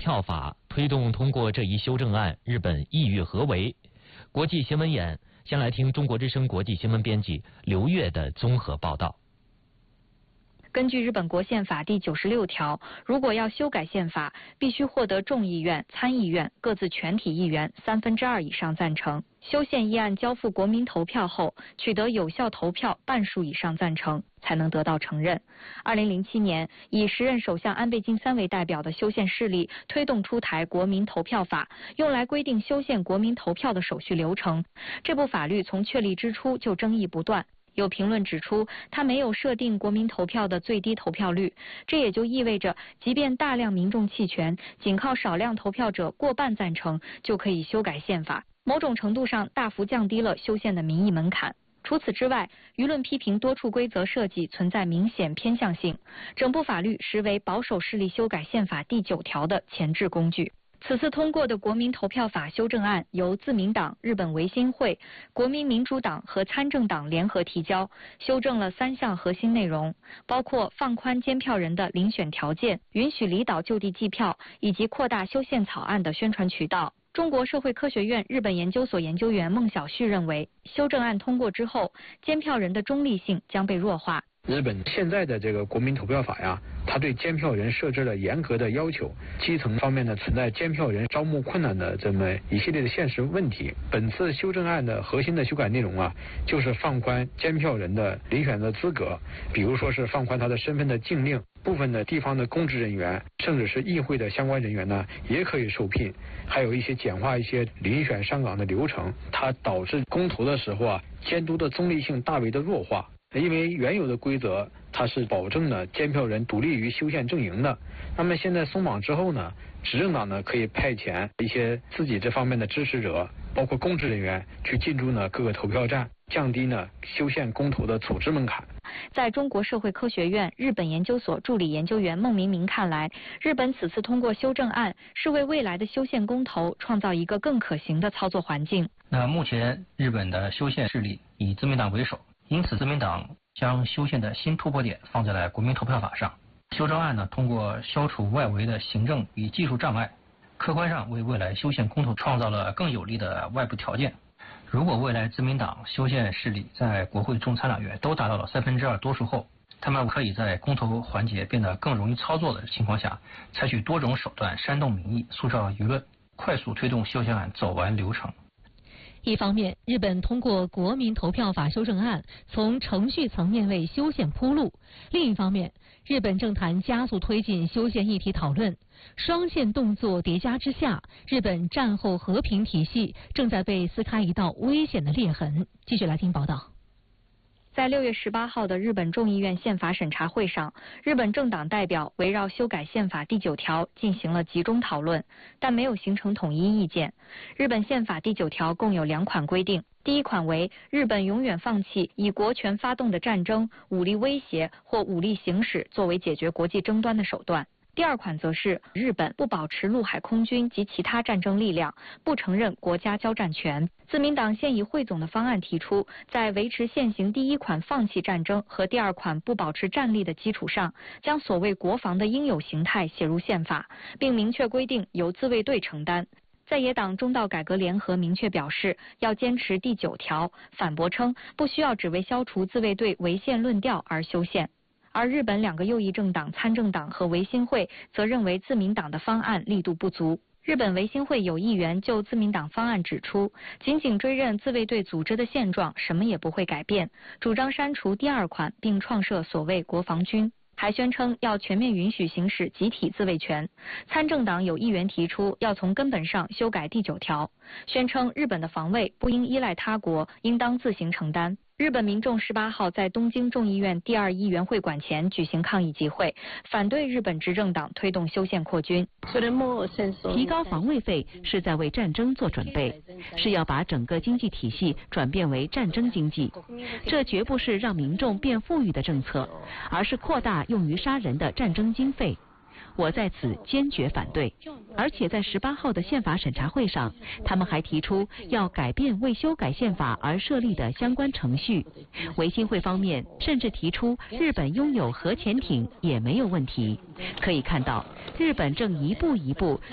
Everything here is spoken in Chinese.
票法推动通过这一修正案，日本意欲何为？国际新闻眼，先来听中国之声国际新闻编辑刘越的综合报道。 根据日本国宪法第96条，如果要修改宪法，必须获得众议院、参议院各自全体议员2/3以上赞成。修宪议案交付国民投票后，取得有效投票半数以上赞成，才能得到承认。2007年，以时任首相安倍晋三为代表的修宪势力推动出台国民投票法，用来规定修宪国民投票的手续流程。这部法律从确立之初就争议不断。有评论指出，它没有设定国民投票的最低投票率，这也就意味着，即便大量民众弃权，仅靠少量投票者过半赞成，就可以修改宪法，某种程度上大幅降低了修宪的民意门槛。除此之外，舆论批评多处规则设计存在明显偏向性，整部法律实为保守势力修改宪法第9条的前置工具。此次通过的国民投票法修正案由自民党、日本维新会、国民民主党和参政党联合提交，修正了3项核心内容，包括放宽监票人的遴选条件、允许离岛就地计票，以及扩大修宪草案的宣传渠道。中国社会科学院日本研究所研究员孟晓旭认为，修正案通过之后，监票人的中立性将被弱化。 日本现在的这个国民投票法呀，它对监票人设置了严格的要求，基层方面呢存在监票人招募困难的这么一系列的现实问题。本次修正案的核心的修改内容啊，就是放宽监票人的遴选的资格，比如说是放宽他的身份的禁令，部分的地方的公职人员，甚至是议会的相关人员呢，也可以受聘，还有一些简化一些遴选上岗的流程，它导致公投的时候啊，监督的中立性大为的弱化。因为原有的规则它是保证了监票人独立于修宪阵营的，那么现在松绑之后呢，执政党呢可以派遣一些自己这方面的支持者，包括公职人员去进驻呢各个投票站，降低呢修宪公投的组织门槛。 在中国社会科学院日本研究所助理研究员孟明明看来，日本此次通过修正案是为未来的修宪公投创造一个更可行的操作环境。 那目前日本的修宪势力以自民党为首，因此自民党将修宪的新突破点放在了国民投票法上。修正案呢，通过消除外围的行政与技术障碍，客观上为未来修宪公投创造了更有利的外部条件。如果未来自民党修宪势力在国会众参两院都达到了2/3多数后，他们可以在公投环节变得更容易操作的情况下，采取多种手段煽动民意，塑造舆论，快速推动修宪案走完流程。 一方面，日本通过国民投票法修正案，从程序层面为修宪铺路；另一方面，日本政坛加速推进修宪议题讨论。双线动作叠加之下，日本战后和平体系正在被撕开一道危险的裂痕。继续来听报道。 在6月18号的日本众议院宪法审查会上，日本政党代表围绕修改宪法第9条进行了集中讨论，但没有形成统一意见。日本宪法第9条共有2款规定，第一款为日本永远放弃以国权发动的战争、武力威胁或武力行使作为解决国际争端的手段。第2款则是日本不保持陆海空军及其他战争力量，不承认国家交战权。自民党现以汇总的方案提出，在维持现行第1款放弃战争和第2款不保持战力的基础上，将所谓国防的应有形态写入宪法，并明确规定由自卫队承担。在野党中道改革联合明确表示要坚持第9条，反驳称不需要只为消除自卫队违宪论调而修宪。而日本2个右翼政党参政党和维新会则认为自民党的方案力度不足。日本维新会有议员就自民党方案指出，仅仅追认自卫队组织的现状，什么也不会改变，主张删除第2款并创设所谓国防军。还宣称要全面允许行使集体自卫权。参政党有议员提出要从根本上修改第9条，宣称日本的防卫不应依赖他国，应当自行承担。日本民众18号在东京众议院第2议员会馆前举行抗议集会，反对日本执政党推动修宪扩军。 提高防卫费是在为战争做准备，是要把整个经济体系转变为战争经济。这绝不是让民众变富裕的政策，而是扩大用于杀人的战争经费。我在此坚决反对。而且在18号的宪法审查会上，他们还提出要改变为修改宪法而设立的相关程序。维新会方面甚至提出日本拥有核潜艇也没有问题。可以看到，日本正一步一步